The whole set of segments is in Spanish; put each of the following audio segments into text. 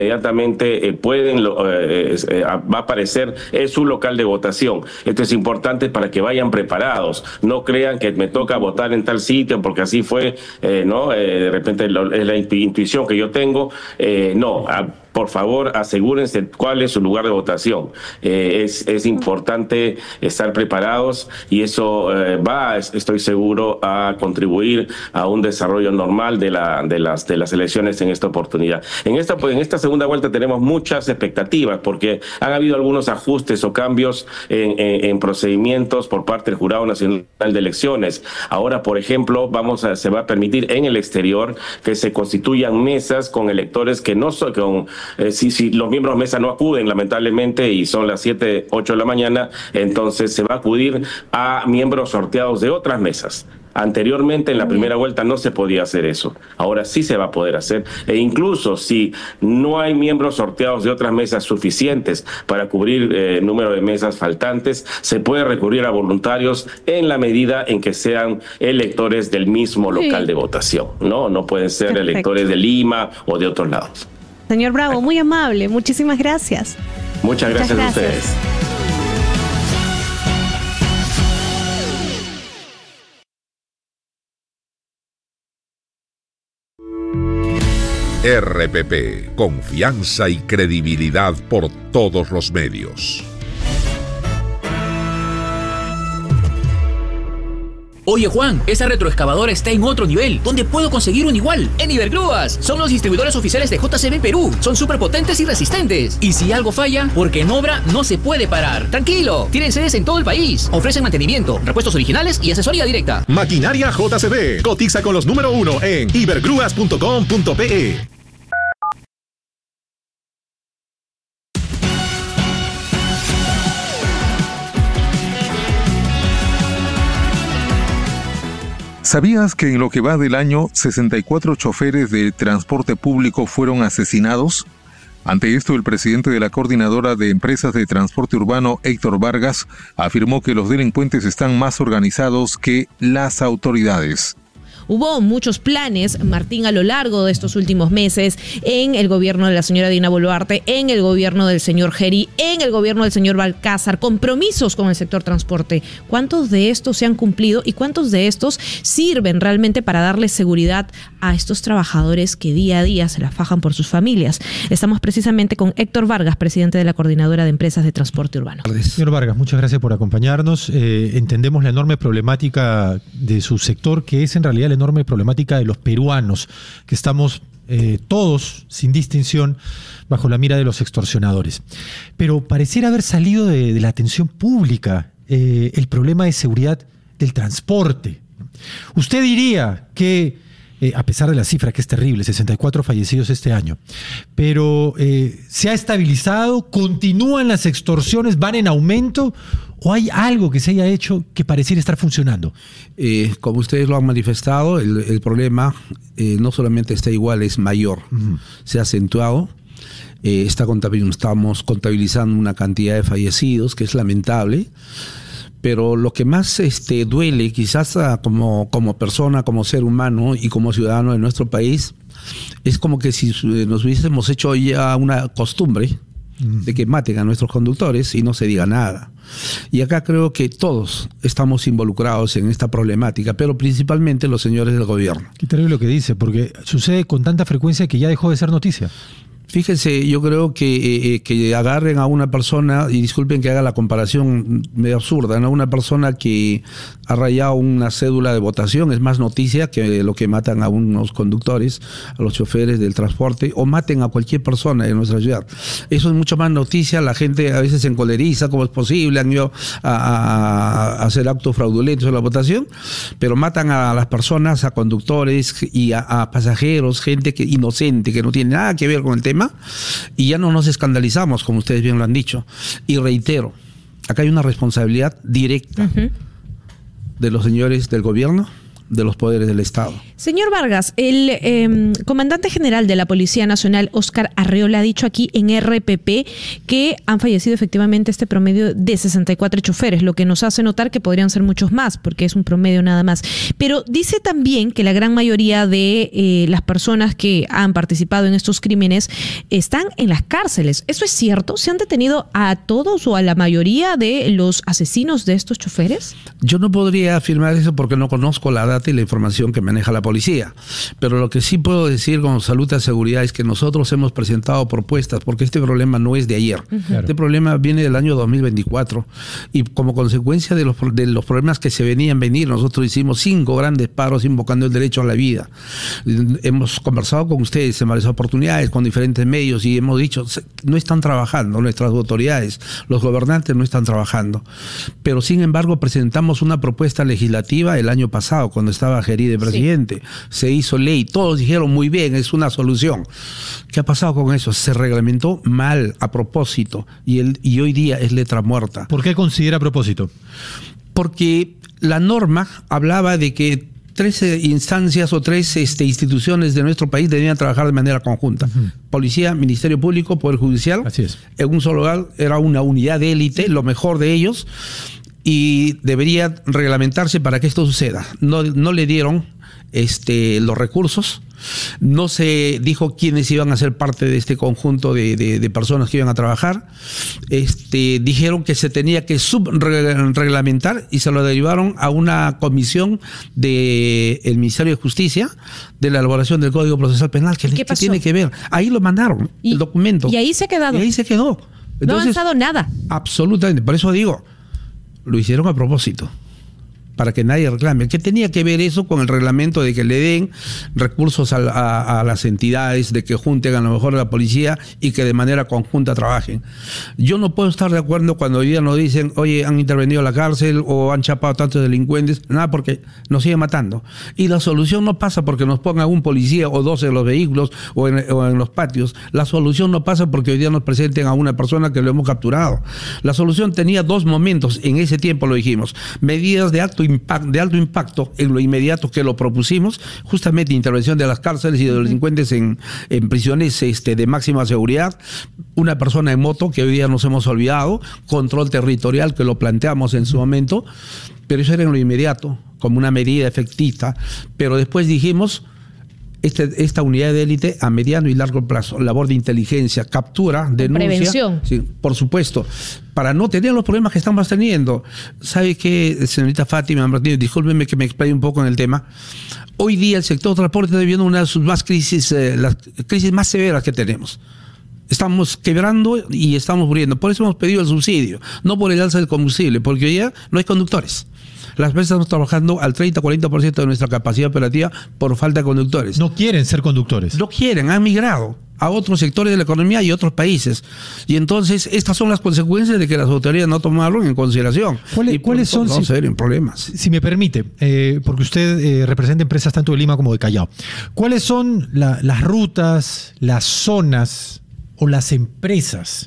inmediatamente va a aparecer su local de votación. Esto es importante para que vayan preparados. No crean que me toca votar en tal sitio porque así fue, ¿no? De repente es la intuición que yo tengo. No, por favor, asegúrense cuál es su lugar de votación. Es importante estar preparados y eso estoy seguro, a contribuir a un desarrollo normal de las elecciones en esta oportunidad. En esta segunda vuelta tenemos muchas expectativas porque han habido algunos ajustes o cambios en procedimientos por parte del Jurado Nacional de Elecciones. Ahora, por ejemplo, se va a permitir en el exterior que se constituyan mesas con electores que no son si los miembros de mesa no acuden, lamentablemente, y son las 7, 8 de la mañana, entonces se va a acudir a miembros sorteados de otras mesas. Anteriormente, en la primera vuelta, no se podía hacer eso. Ahora sí se va a poder hacer. E incluso si no hay miembros sorteados de otras mesas suficientes para cubrir el número de mesas faltantes, se puede recurrir a voluntarios en la medida en que sean electores del mismo local de votación. No pueden ser electores de Lima o de otros lados. Señor Bravo, muy amable. Muchísimas gracias. Muchas gracias a ustedes. RPP, confianza y credibilidad por todos los medios. Oye Juan, esa retroexcavadora está en otro nivel. ¿Dónde puedo conseguir un igual? En Ibergrúas. Son los distribuidores oficiales de JCB Perú. Son súper potentes y resistentes. Y si algo falla, porque en obra no se puede parar. Tranquilo, tienen sedes en todo el país. Ofrecen mantenimiento, repuestos originales y asesoría directa. Maquinaria JCB. Cotiza con los número 1 en ibergrúas.com.pe. ¿Sabías que en lo que va del año, 64 choferes de transporte público fueron asesinados? Ante esto, el presidente de la Coordinadora de Empresas de Transporte Urbano, Héctor Vargas, afirmó que los delincuentes están más organizados que las autoridades. Hubo muchos planes, Martín, a lo largo de estos últimos meses, en el gobierno de la señora Dina Boluarte, en el gobierno del señor Gery, en el gobierno del señor Balcázar, compromisos con el sector transporte. ¿Cuántos de estos se han cumplido y cuántos de estos sirven realmente para darle seguridad a estos trabajadores que día a día se la fajan por sus familias? Estamos precisamente con Héctor Vargas, presidente de la Coordinadora de Empresas de Transporte Urbano. Señor Vargas, muchas gracias por acompañarnos. Entendemos la enorme problemática de su sector, que es en realidad la enorme problemática de los peruanos, que estamos todos, sin distinción, bajo la mira de los extorsionadores. Pero pareciera haber salido de la atención pública el problema de seguridad del transporte. Usted diría que, a pesar de la cifra que es terrible, 64 fallecidos este año, pero ¿se ha estabilizado? ¿Continúan las extorsiones? ¿Van en aumento? ¿O hay algo que se haya hecho que pareciera estar funcionando? Como ustedes lo han manifestado, el problema no solamente está igual, es mayor. Se ha acentuado. Estamos contabilizando una cantidad de fallecidos que es lamentable. Pero lo que más duele, quizás como persona, como ser humano y como ciudadano de nuestro país, es como que si nos hubiésemos hecho ya una costumbre de que maten a nuestros conductores y no se diga nada. Y acá creo que todos estamos involucrados en esta problemática, pero principalmente los señores del gobierno. Qué terrible lo que dice, porque sucede con tanta frecuencia que ya dejó de ser noticia. Fíjense, yo creo que agarren a una persona, y disculpen que haga la comparación medio absurda, ¿no? Una persona que ha rayado una cédula de votación es más noticia que lo que matan a unos conductores, a los choferes del transporte, o maten a cualquier persona en nuestra ciudad. Eso es mucho más noticia, la gente a veces se encoleriza, ¿cómo es posible? Han ido a hacer actos fraudulentos en la votación, pero matan a las personas, a conductores y a pasajeros, gente inocente, que no tiene nada que ver con el tema. Y ya no nos escandalizamos, como ustedes bien lo han dicho. Y reitero, acá hay una responsabilidad directa de los señores del gobierno, de los poderes del Estado. Señor Vargas, el comandante general de la Policía Nacional, Óscar Arreola, ha dicho aquí en RPP que han fallecido efectivamente este promedio de 64 choferes, lo que nos hace notar que podrían ser muchos más, porque es un promedio nada más. Pero dice también que la gran mayoría de las personas que han participado en estos crímenes están en las cárceles. ¿Eso es cierto? ¿Se han detenido a todos o a la mayoría de los asesinos de estos choferes? Yo no podría afirmar eso porque no conozco la data y la información que maneja la policía, pero lo que sí puedo decir con absoluta seguridad es que nosotros hemos presentado propuestas, porque este problema no es de ayer. Claro. Este problema viene del año 2024 y como consecuencia de los problemas que se venían venir, nosotros hicimos 5 grandes paros invocando el derecho a la vida. Hemos conversado con ustedes en varias oportunidades, con diferentes medios, y hemos dicho, no están trabajando nuestras autoridades, los gobernantes no están trabajando. Pero sin embargo presentamos una propuesta legislativa el año pasado, cuando estaba Gerí de presidente. Sí. Se hizo ley, todos dijeron muy bien, es una solución. ¿Qué ha pasado con eso? Se reglamentó mal, a propósito, y hoy día es letra muerta. ¿Por qué considera a propósito? Porque la norma hablaba de que 13 instancias o 3 instituciones de nuestro país debían trabajar de manera conjunta. Policía, Ministerio Público, Poder Judicial. Así es. En un solo lugar, era una unidad de élite, lo mejor de ellos, y debería reglamentarse para que esto suceda. No le dieron los recursos, no se dijo quiénes iban a ser parte de este conjunto de personas que iban a trabajar. Dijeron que se tenía que subreglamentar y se lo derivaron a una comisión del Ministerio de Justicia de la elaboración del Código Procesal Penal. ¿Qué tiene que ver? Ahí lo mandaron, el documento. Y ahí se ha quedado. Y ahí se quedó. Entonces, no ha avanzado nada. Absolutamente. Por eso digo, lo hicieron a propósito, para que nadie reclame. ¿Qué tenía que ver eso con el reglamento de que le den recursos a las entidades, de que junten a lo mejor a la policía y que de manera conjunta trabajen? Yo no puedo estar de acuerdo cuando hoy día nos dicen, oye, han intervenido a la cárcel o han chapado tantos delincuentes, nada, porque nos siguen matando. Y la solución no pasa porque nos pongan un policía o 12 en los vehículos o en los patios. La solución no pasa porque hoy día nos presenten a una persona que lo hemos capturado. La solución tenía 2 momentos, en ese tiempo lo dijimos: medidas de alto impacto en lo inmediato, que lo propusimos, justamente intervención de las cárceles y de los delincuentes en prisiones de máxima seguridad, una persona en moto, que hoy día nos hemos olvidado, control territorial, que lo planteamos en su momento, pero eso era en lo inmediato, como una medida efectista. Pero después dijimos, esta unidad de élite a mediano y largo plazo, labor de inteligencia, captura, denuncia, prevención. Sí, por supuesto, para no tener los problemas que estamos teniendo. ¿Sabe qué, señorita Fátima Martínez? Discúlpeme que me explaye un poco en el tema. Hoy día el sector transporte está viviendo una de sus más crisis, las crisis más severas que tenemos. Estamos quebrando y estamos muriendo. Por eso hemos pedido el subsidio, no por el alza del combustible, porque hoy ya no hay conductores. Las empresas estamos trabajando al 30-40% de nuestra capacidad operativa por falta de conductores. No quieren ser conductores. No quieren, han migrado a otros sectores de la economía y otros países. Y entonces estas son las consecuencias de que las autoridades no tomaron en consideración. ¿Cuáles son? Vamos a ver en problemas. Si me permite, porque usted representa empresas tanto de Lima como de Callao. ¿Cuáles son las rutas, las zonas o las empresas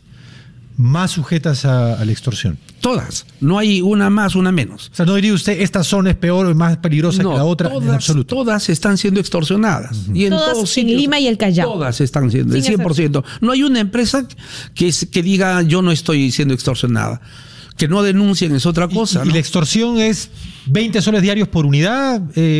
más sujetas a la extorsión? Todas. No hay una más, una menos. O sea, ¿no diría usted esta zona es peor o más peligrosa que la otra? En absoluto. Todas están siendo extorsionadas. Y en todas todos sitios, en Lima y el Callao. Todas están siendo, el 100%. No hay una empresa que diga yo no estoy siendo extorsionada. Que no denuncien es otra cosa. ¿Y la extorsión es 20 soles diarios por unidad?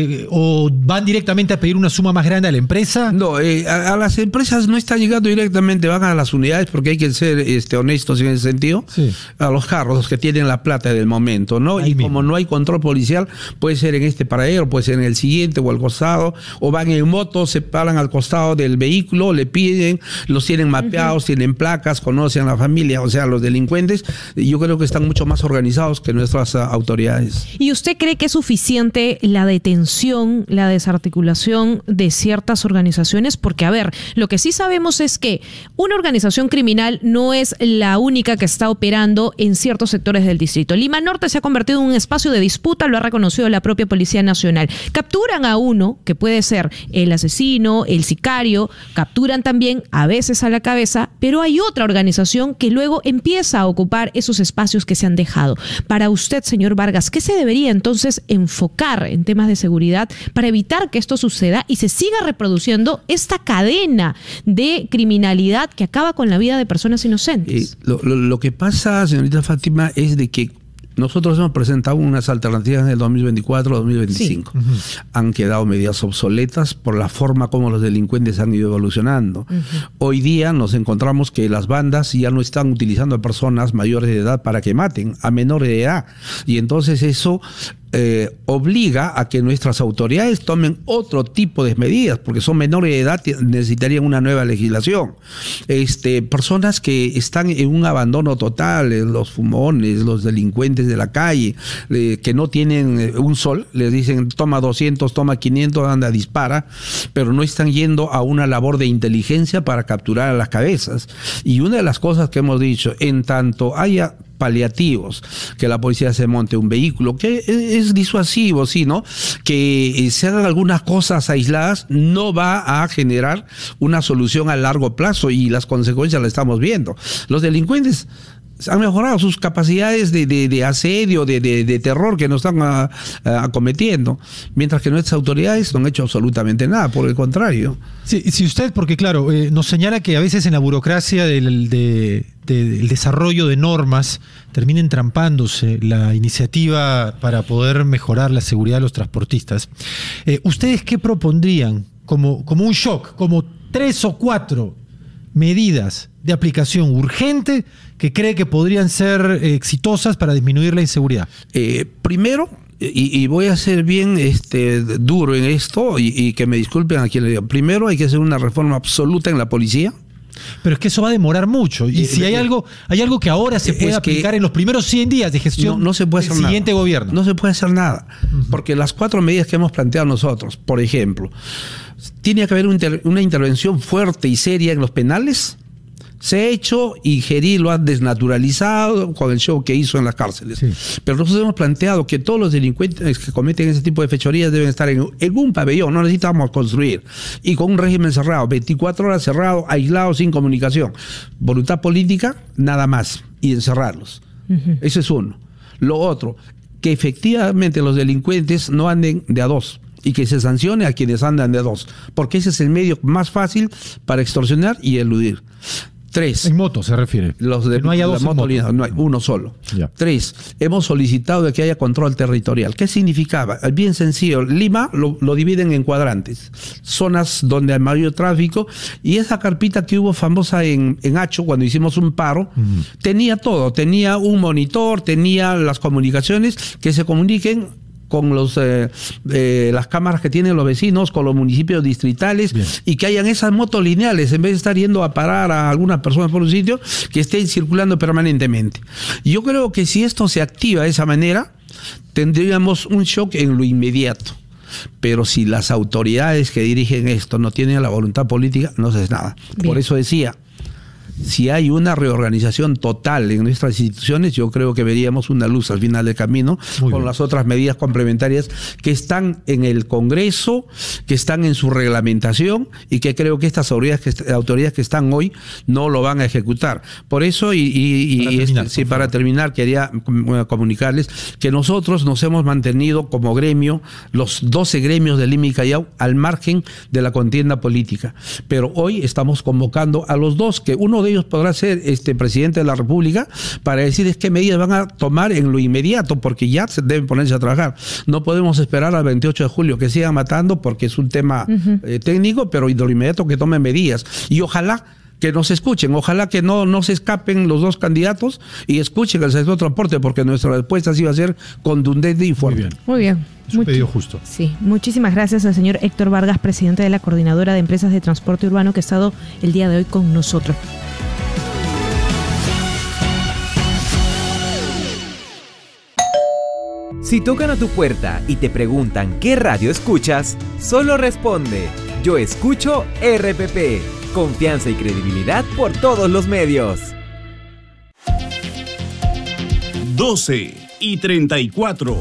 ¿O van directamente a pedir una suma más grande a la empresa? No, a las empresas no está llegando directamente, van a las unidades, porque hay que ser honestos en ese sentido. Sí. A los carros, los que tienen la plata del momento, ¿no? Ahí y mismo. Como no hay control policial, puede ser en este paradero, puede ser en el siguiente o al costado, o van en moto, se paran al costado del vehículo, le piden, los tienen mapeados, tienen placas, conocen a la familia, o sea, los delincuentes, yo creo que están mucho más organizados que nuestras autoridades. ¿Y usted cree que es suficiente la detención, la desarticulación de ciertas organizaciones? Porque, a ver, lo que sí sabemos es que una organización criminal no es la única que está operando en ciertos sectores del distrito. Lima Norte se ha convertido en un espacio de disputa, lo ha reconocido la propia Policía Nacional. Capturan a uno, que puede ser el asesino, el sicario, capturan también a veces a la cabeza, pero hay otra organización que luego empieza a ocupar esos espacios que se han dejado. Para usted, señor Vargas, ¿qué se debería entonces enfocar en temas de seguridad para evitar que esto suceda y se siga reproduciendo esta cadena de criminalidad que acaba con la vida de personas inocentes? Lo que pasa, señorita Fátima, es de que nosotros hemos presentado unas alternativas en el 2024-2025. Sí. Han quedado medidas obsoletas por la forma como los delincuentes han ido evolucionando. Hoy día nos encontramos que las bandas ya no están utilizando a personas mayores de edad para que maten, a menores de edad. Y entonces eso obliga a que nuestras autoridades tomen otro tipo de medidas, porque son menores de edad, necesitarían una nueva legislación. Personas que están en un abandono total, los fumones, los delincuentes de la calle, que no tienen un sol, les dicen toma 200, toma 500, anda, dispara, pero no están yendo a una labor de inteligencia para capturar a las cabezas. Y una de las cosas que hemos dicho, en tanto haya paliativos, que la policía se monte un vehículo, que es disuasivo, sí, ¿no? Que se hagan algunas cosas aisladas, no va a generar una solución a largo plazo y las consecuencias las estamos viendo. Los delincuentes han mejorado sus capacidades de asedio, de terror que nos están acometiendo, mientras que nuestras autoridades no han hecho absolutamente nada, por el contrario. Sí, si usted, porque claro, nos señala que a veces en la burocracia del desarrollo de normas termina entrampándose la iniciativa para poder mejorar la seguridad de los transportistas. ¿Ustedes qué propondrían como un shock, como 3 o 4 medidas de aplicación urgente que cree que podrían ser exitosas para disminuir la inseguridad? Primero, y voy a ser bien duro en esto, y que me disculpen a quien le diga, primero hay que hacer una reforma absoluta en la policía. Pero es que eso va a demorar mucho. Y si hay algo que ahora se puede aplicar en los primeros 100 días de gestión no se puede hacer del siguiente gobierno. No se puede hacer nada. Porque las 4 medidas que hemos planteado nosotros, por ejemplo, tiene que haber una intervención fuerte y seria en los penales. Se ha hecho y Gerí lo ha desnaturalizado con el show que hizo en las cárceles. Sí. Pero nosotros hemos planteado que todos los delincuentes que cometen ese tipo de fechorías deben estar en un pabellón, no necesitamos construir, y con un régimen cerrado, 24 horas cerrado, aislado, sin comunicación. Voluntad política, nada más, y encerrarlos. Eso es uno. Lo otro, que efectivamente los delincuentes no anden de a dos, y que se sancione a quienes andan de a dos, porque ese es el medio más fácil para extorsionar y eludir. 3. En moto se refiere. Los de no haya dos moto, no hay uno solo. Ya. 3. Hemos solicitado de que haya control territorial. ¿Qué significaba? Bien sencillo. Lima lo dividen en cuadrantes, zonas donde hay mayor tráfico, y esa carpita que hubo famosa en Hacho cuando hicimos un paro, tenía todo. Tenía un monitor, tenía las comunicaciones que se comuniquen con las cámaras que tienen los vecinos, con los municipios distritales. Bien. Y que hayan esas motos lineales, en vez de estar yendo a parar a algunas personas por un sitio, que estén circulando permanentemente. Yo creo que si esto se activa de esa manera, tendríamos un shock en lo inmediato. Pero si las autoridades que dirigen esto no tienen la voluntad política, no se hace nada. Bien. Por eso decía, si hay una reorganización total en nuestras instituciones, yo creo que veríamos una luz al final del camino. Muy con bien. Las otras medidas complementarias que están en el Congreso, que están en su reglamentación, y que creo que estas autoridades que están hoy no lo van a ejecutar. Por eso, para terminar, quería comunicarles que nosotros nos hemos mantenido como gremio, los 12 gremios de Lima y Callao, al margen de la contienda política. Pero hoy estamos convocando a los dos, que uno de ellos podrá ser presidente de la República, para decirles qué medidas van a tomar en lo inmediato, porque ya se deben ponerse a trabajar. No podemos esperar al 28 de julio que sigan matando, porque es un tema técnico, pero de lo inmediato que tomen medidas. Y ojalá que nos escuchen, ojalá que no se escapen los dos candidatos y escuchen el sector transporte, porque nuestra respuesta sí va a ser contundente y fuerte. Muy bien. Es un pedido justo. Sí, muchísimas gracias al señor Héctor Vargas, presidente de la Coordinadora de Empresas de Transporte Urbano, que ha estado el día de hoy con nosotros. Si tocan a tu puerta y te preguntan qué radio escuchas, solo responde: yo escucho RPP. Confianza y credibilidad por todos los medios. 12:34.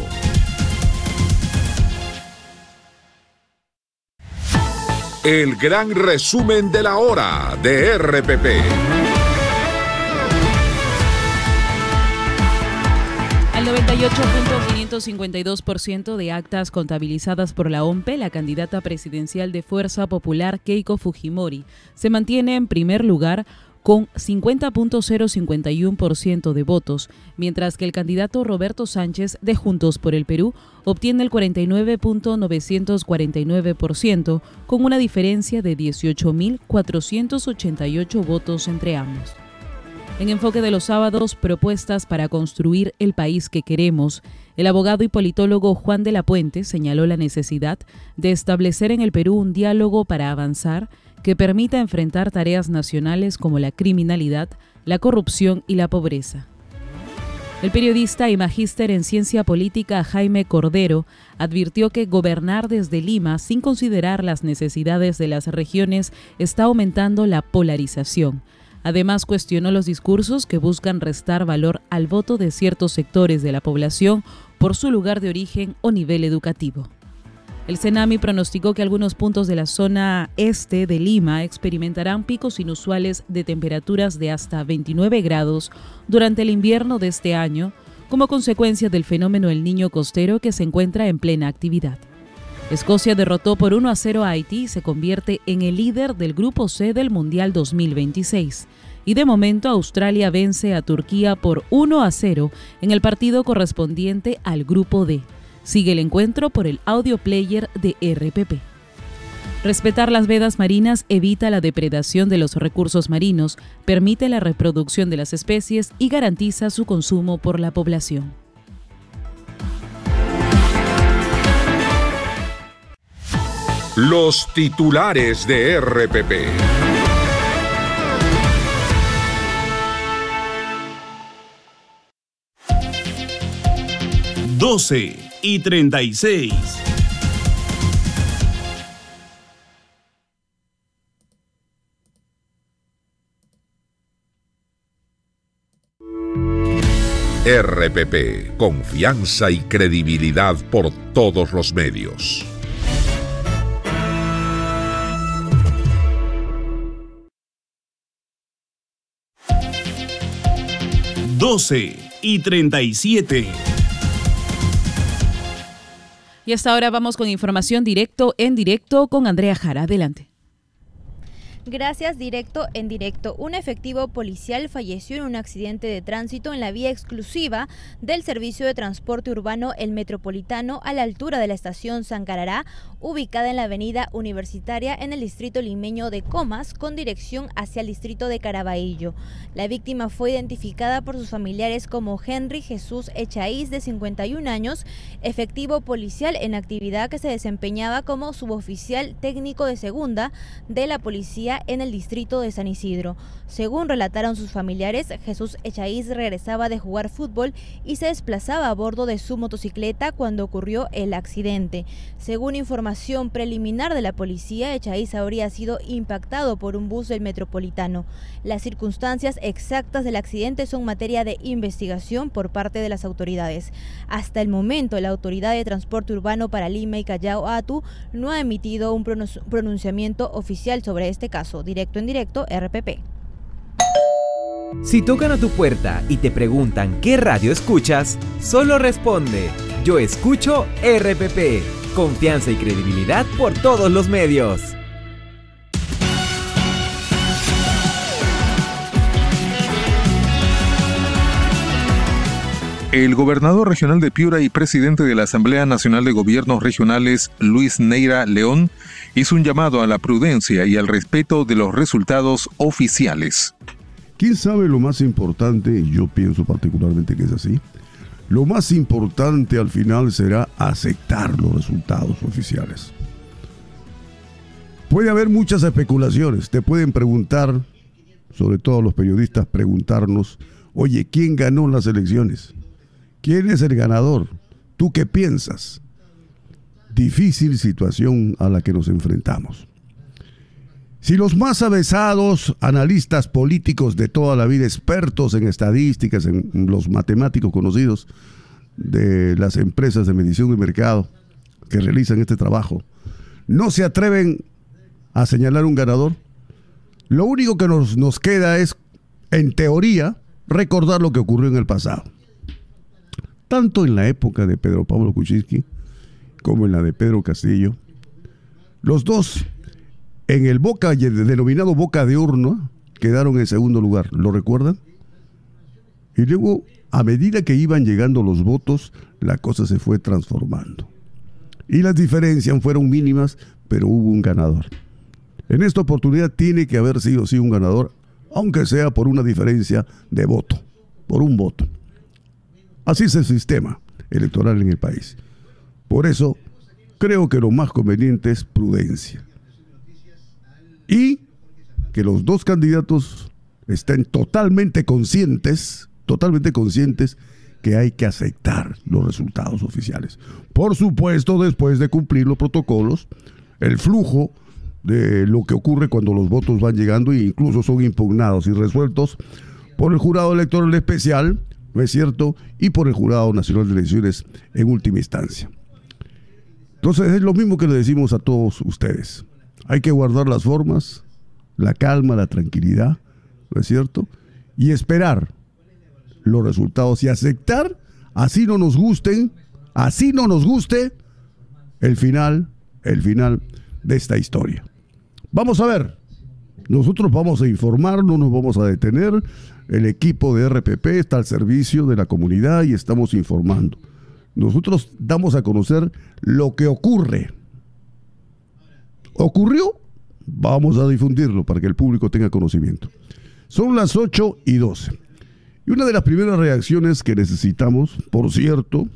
El gran resumen de la hora de RPP. Al 98.552% de actas contabilizadas por la OMPE, la candidata presidencial de Fuerza Popular, Keiko Fujimori, se mantiene en primer lugar con 50.051% de votos, mientras que el candidato Roberto Sánchez de Juntos por el Perú obtiene el 49.949%, con una diferencia de 18.488 votos entre ambos. En Enfoque de los Sábados, propuestas para construir el país que queremos, el abogado y politólogo Juan de la Puente señaló la necesidad de establecer en el Perú un diálogo para avanzar que permita enfrentar tareas nacionales como la criminalidad, la corrupción y la pobreza. El periodista y magíster en ciencia política Jaime Cordero advirtió que gobernar desde Lima sin considerar las necesidades de las regiones está aumentando la polarización. Además, cuestionó los discursos que buscan restar valor al voto de ciertos sectores de la población por su lugar de origen o nivel educativo. El CENAMI pronosticó que algunos puntos de la zona este de Lima experimentarán picos inusuales de temperaturas de hasta 29 grados durante el invierno de este año, como consecuencia del fenómeno El Niño costero que se encuentra en plena actividad. Escocia derrotó por 1-0 a Haití y se convierte en el líder del Grupo C del Mundial 2026. Y de momento Australia vence a Turquía por 1-0 en el partido correspondiente al Grupo D. Sigue el encuentro por el audio player de RPP. Respetar las vedas marinas evita la depredación de los recursos marinos, permite la reproducción de las especies y garantiza su consumo por la población. Los titulares de RPP. Doce y 36. RPP, confianza y credibilidad por todos los medios. Doce y 37. Y hasta ahora vamos con información en directo con Andrea Jara. Adelante. Gracias, directo en directo. Un efectivo policial falleció en un accidente de tránsito en la vía exclusiva del servicio de transporte urbano El Metropolitano a la altura de la estación San Carará, ubicada en la avenida Universitaria en el distrito limeño de Comas, con dirección hacia el distrito de Caraballo. La víctima fue identificada por sus familiares como Henry Jesús Echaíz, de 51 años, efectivo policial en actividad que se desempeñaba como suboficial técnico de segunda de la policía en el distrito de San Isidro. Según relataron sus familiares, Jesús Echaíz regresaba de jugar fútbol y se desplazaba a bordo de su motocicleta cuando ocurrió el accidente. Según información preliminar de la policía, Echaíz habría sido impactado por un bus del Metropolitano. Las circunstancias exactas del accidente son materia de investigación por parte de las autoridades. Hasta el momento, la Autoridad de Transporte Urbano para Lima y Callao, ATU, no ha emitido un pronunciamiento oficial sobre este caso. Directo en directo, RPP. Si tocan a tu puerta y te preguntan qué radio escuchas, solo responde: yo escucho RPP. Confianza y credibilidad por todos los medios. El gobernador regional de Piura y presidente de la Asamblea Nacional de Gobiernos Regionales, Luis Neira León, hizo un llamado a la prudencia y al respeto de los resultados oficiales. ¿Quién sabe lo más importante? Yo pienso particularmente que es así. Lo más importante al final será aceptar los resultados oficiales. Puede haber muchas especulaciones. Te pueden preguntar, sobre todo los periodistas, preguntarnos: oye, ¿quién ganó las elecciones? ¿Quién es el ganador? ¿Tú qué piensas? Difícil situación a la que nos enfrentamos. Si los más avesados analistas políticos de toda la vida, expertos en estadísticas, en los matemáticos conocidos de las empresas de medición de mercado que realizan este trabajo, no se atreven a señalar un ganador, lo único que nos queda es, en teoría, recordar lo que ocurrió en el pasado. tanto en la época de Pedro Pablo Kuczynski como en la de Pedro Castillo. Los dos, en el denominado boca de urna, quedaron en segundo lugar. ¿Lo recuerdan? Y luego, a medida que iban llegando los votos, la cosa se fue transformando. Y las diferencias fueron mínimas, pero hubo un ganador. En esta oportunidad tiene que haber sido sí un ganador, aunque sea por una diferencia de voto, por un voto. Así es el sistema electoral en el país. Por eso, creo que lo más conveniente es prudencia. Y que los dos candidatos estén totalmente conscientes que hay que aceptar los resultados oficiales. Por supuesto, después de cumplir los protocolos, el flujo de lo que ocurre cuando los votos van llegando e incluso son impugnados y resueltos por el Jurado Electoral Especial, ¿no es cierto? Y por el Jurado Nacional de Elecciones en última instancia. Entonces es lo mismo que le decimos a todos ustedes. Hay que guardar las formas, la calma, la tranquilidad, ¿no es cierto? Y esperar los resultados y aceptar, así no nos guste el final de esta historia. Vamos a ver, nosotros vamos a informar, no nos vamos a detener. El equipo de RPP está al servicio de la comunidad y estamos informando. Nosotros damos a conocer lo que ocurre. ¿Ocurrió? Vamos a difundirlo para que el público tenga conocimiento. Son las 8:12. Y una de las primeras reacciones que necesitamos, por cierto,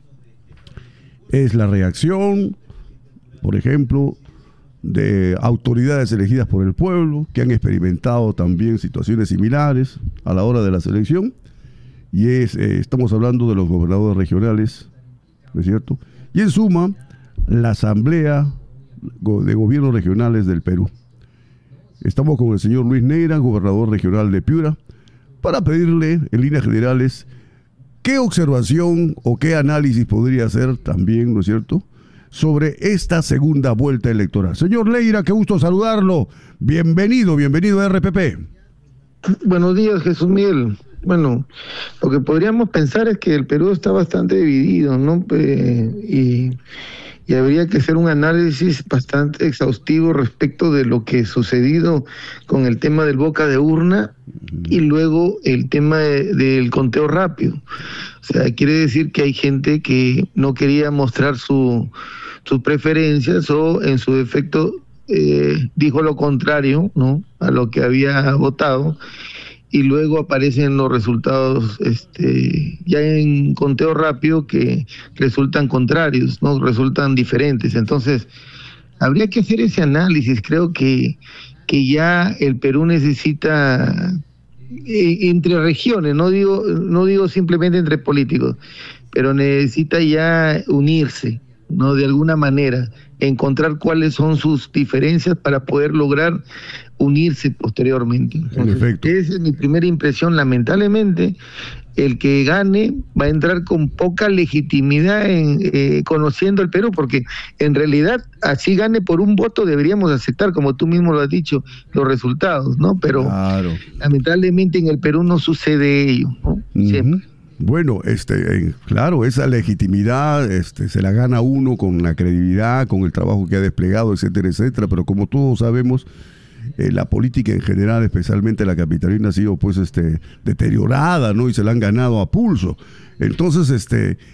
es la reacción, por ejemplo, de autoridades elegidas por el pueblo, que han experimentado también situaciones similares a la hora de la selección. Y estamos hablando de los gobernadores regionales, ¿no es cierto? Y en suma, la Asamblea de Gobiernos Regionales del Perú. Estamos con el señor Luis Neira, gobernador regional de Piura, para pedirle, en líneas generales, qué observación o qué análisis podría hacer también, ¿no es cierto?, sobre esta segunda vuelta electoral. Señor Neira, qué gusto saludarlo. Bienvenido a RPP. Buenos días, Jesús Miguel. Bueno, lo que podríamos pensar es que el Perú está bastante dividido, ¿no? Y habría que hacer un análisis bastante exhaustivo respecto de lo que ha sucedido con el tema del boca de urna y luego el tema del conteo rápido. O sea, quiere decir que hay gente que no quería mostrar sus preferencias o en su defecto dijo lo contrario, ¿no?, a lo que había votado, y luego aparecen los resultados ya en conteo rápido que resultan contrarios, ¿no?, resultan diferentes. Entonces, habría que hacer ese análisis. Creo que ya el Perú necesita, entre regiones, no digo simplemente entre políticos, pero necesita ya unirse, ¿no?, de alguna manera, encontrar cuáles son sus diferencias para poder lograr unirse posteriormente. Entonces, esa es mi primera impresión. Lamentablemente, el que gane va a entrar con poca legitimidad conociendo el Perú, porque en realidad, así gane por un voto, deberíamos aceptar, como tú mismo lo has dicho, los resultados, ¿no? Pero claro, lamentablemente en el Perú no sucede ello, ¿no? Siempre. Bueno, claro, esa legitimidad se la gana uno con la credibilidad, con el trabajo que ha desplegado, etcétera, etcétera, pero como todos sabemos, la política en general, especialmente la capitalina, ha sido pues deteriorada, ¿no? Y se la han ganado a pulso. Entonces,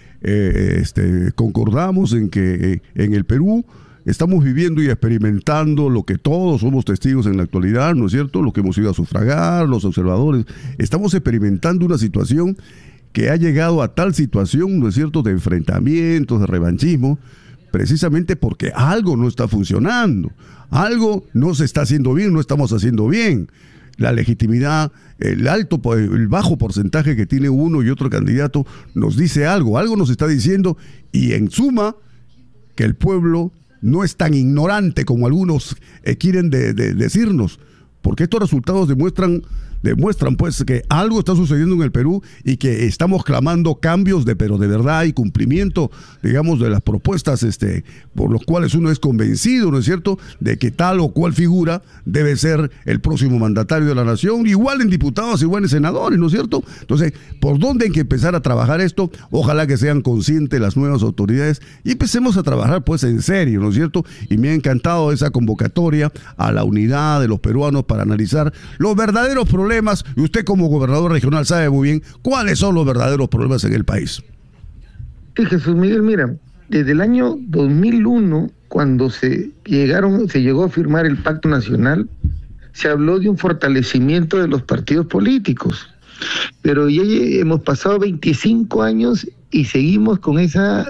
concordamos en que en el Perú estamos viviendo y experimentando lo que todos somos testigos en la actualidad, ¿no es cierto? Lo que hemos ido a sufragar, los observadores. Estamos experimentando una situación que ha llegado a tal situación, ¿no es cierto?, de enfrentamientos, de revanchismo, precisamente porque algo no está funcionando, algo no se está haciendo bien, no estamos haciendo bien. La legitimidad, el bajo porcentaje que tiene uno y otro candidato nos dice algo nos está diciendo, y en suma, que el pueblo no es tan ignorante como algunos quieren decirnos, porque estos resultados demuestran demuestran pues que algo está sucediendo en el Perú y que estamos clamando cambios pero de verdad y cumplimiento, digamos, de las propuestas por los cuales uno es convencido, ¿no es cierto?, de que tal o cual figura debe ser el próximo mandatario de la nación, igual en diputados, igual en senadores, ¿no es cierto? Entonces, ¿por dónde hay que empezar a trabajar esto? Ojalá que sean conscientes las nuevas autoridades y empecemos a trabajar pues en serio, ¿no es cierto? Y me ha encantado esa convocatoria a la unidad de los peruanos para analizar los verdaderos problemas, y usted como gobernador regional sabe muy bien cuáles son los verdaderos problemas en el país. Sí, Jesús Miguel, mira, desde el año 2001, cuando se llegó a firmar el Pacto Nacional, se habló de un fortalecimiento de los partidos políticos, pero ya hemos pasado 25 años y seguimos con esa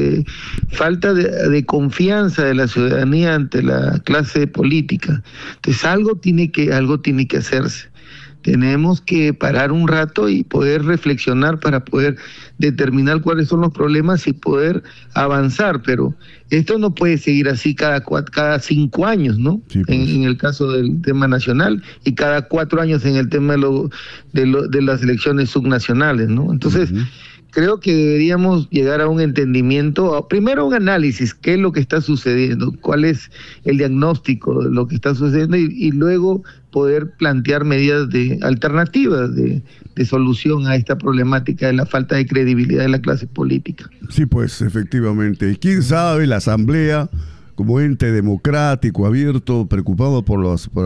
falta de confianza de la ciudadanía ante la clase política. Entonces algo tiene que hacerse. Tenemos que parar un rato y poder reflexionar para poder determinar cuáles son los problemas y poder avanzar, pero esto no puede seguir así cada 5 años, ¿no? Sí, pues. En el caso del tema nacional, y cada 4 años en el tema de las elecciones subnacionales, ¿no? Entonces, creo que deberíamos llegar a un entendimiento, primero un análisis, qué es lo que está sucediendo, cuál es el diagnóstico de lo que está sucediendo y luego poder plantear medidas alternativas de solución a esta problemática de la falta de credibilidad de la clase política. Sí, pues efectivamente. Y quién sabe, la Asamblea, como ente democrático, abierto, preocupado por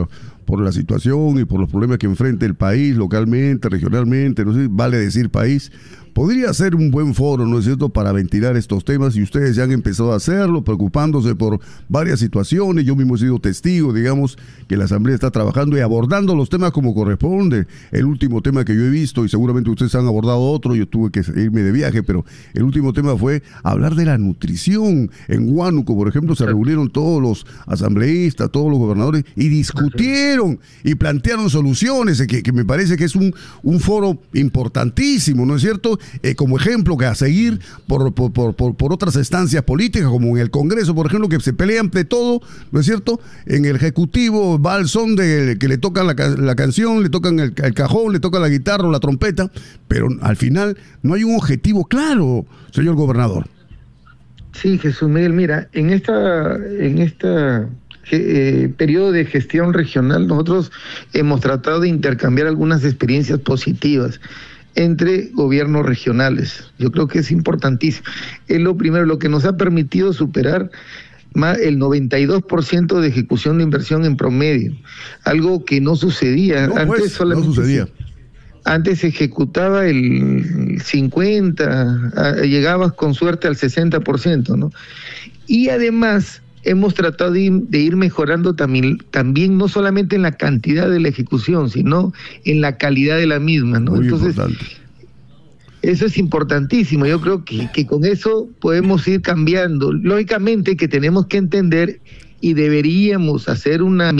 la situación y por los problemas que enfrenta el país localmente, regionalmente, no sé, vale decir país, podría ser un buen foro, ¿no es cierto?, para ventilar estos temas, y ustedes ya han empezado a hacerlo, preocupándose por varias situaciones. Yo mismo he sido testigo, digamos, que la Asamblea está trabajando y abordando los temas como corresponde. El último tema que yo he visto, y seguramente ustedes han abordado otro, yo tuve que irme de viaje, pero el último tema fue hablar de la nutrición. En Huánuco, por ejemplo, se reunieron todos los asambleístas, todos los gobernadores, y discutieron y plantearon soluciones, que me parece que es un foro importantísimo, ¿no es cierto?, como ejemplo que a seguir por otras instancias políticas, como en el Congreso, por ejemplo, que se pelean de todo, ¿no es cierto? En el Ejecutivo va al son de que le tocan la canción, le tocan el cajón, le tocan la guitarra o la trompeta, pero al final no hay un objetivo claro, señor gobernador. Sí, Jesús Miguel, mira, en esta periodo de gestión regional nosotros hemos tratado de intercambiar algunas experiencias positivas entre gobiernos regionales. Yo creo que es importantísimo. Es lo primero, lo que nos ha permitido superar el 92% de ejecución de inversión en promedio, algo que no sucedía. No sucedía. Antes se ejecutaba el 50%, llegabas con suerte al 60%, ¿no? Y además hemos tratado de ir mejorando también no solamente en la cantidad de la ejecución, sino en la calidad de la misma, ¿no? Muy Entonces, importante. Eso es importantísimo. Yo creo que con eso podemos ir cambiando. Lógicamente que tenemos que entender y deberíamos hacer